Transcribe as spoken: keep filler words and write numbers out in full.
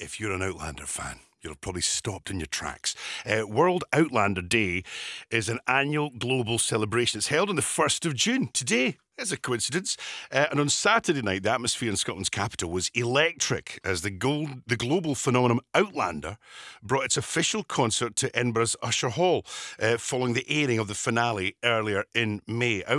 if you're an Outlander fan, you'll have probably stopped in your tracks. Uh, World Outlander Day is an annual global celebration. It's held on the first of June. Today is a coincidence. Uh, and on Saturday night, the atmosphere in Scotland's capital was electric as the, gold, the global phenomenon Outlander brought its official concert to Edinburgh's Usher Hall uh, following the airing of the finale earlier in May. Outlander